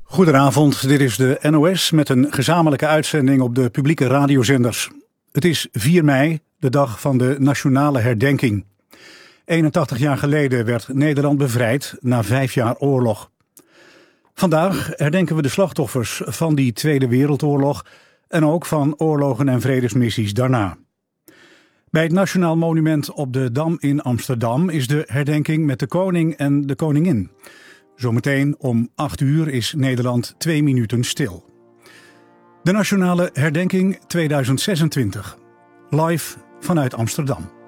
Goedenavond, dit is de NOS met een gezamenlijke uitzending op de publieke radiozenders. Het is 4 mei, de dag van de nationale herdenking. 81 jaar geleden werd Nederland bevrijd na 5 jaar oorlog. Vandaag herdenken we de slachtoffers van die Tweede Wereldoorlog en ook van oorlogen en vredesmissies daarna. Bij het Nationaal Monument op de Dam in Amsterdam is de herdenking met de koning en de koningin. Zometeen om 8 uur is Nederland 2 minuten stil. De Nationale Herdenking 2026. Live vanuit Amsterdam.